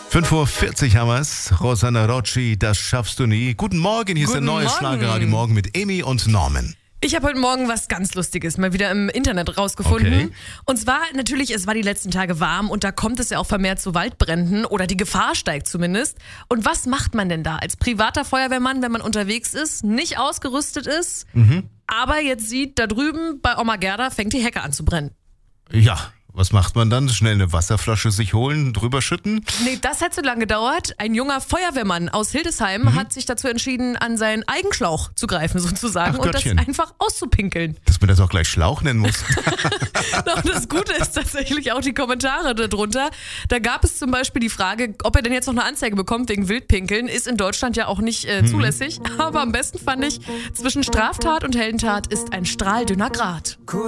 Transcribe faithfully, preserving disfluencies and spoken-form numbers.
fünf Uhr vierzig haben wir es. Rosanna Rocci, das schaffst du nie. Guten Morgen, hier ist der Guten neue Morgen. Schlagerradio Morgen mit Emi und Norman. Ich habe heute Morgen was ganz Lustiges mal wieder im Internet rausgefunden. Okay. Und zwar natürlich, es war die letzten Tage warm und da kommt es ja auch vermehrt zu Waldbränden oder die Gefahr steigt zumindest. Und was macht man denn da als privater Feuerwehrmann, wenn man unterwegs ist, nicht ausgerüstet ist, Mhm. aber jetzt sieht, da drüben bei Oma Gerda fängt die Hecke an zu brennen? Ja, was macht man dann? Schnell eine Wasserflasche sich holen, drüber schütten? Nee, das hat so lange gedauert. Ein junger Feuerwehrmann aus Hildesheim Mhm. hat sich dazu entschieden, an seinen Eigenschlauch zu greifen sozusagen Ach und das Gottchen. einfach auszupinkeln. Dass man das auch gleich Schlauch nennen muss. Doch, das Gute ist tatsächlich auch die Kommentare darunter. Da gab es zum Beispiel die Frage, ob er denn jetzt noch eine Anzeige bekommt wegen Wildpinkeln. Ist in Deutschland ja auch nicht äh, zulässig. Aber am besten fand ich, zwischen Straftat und Heldentat ist ein strahldünner Grat.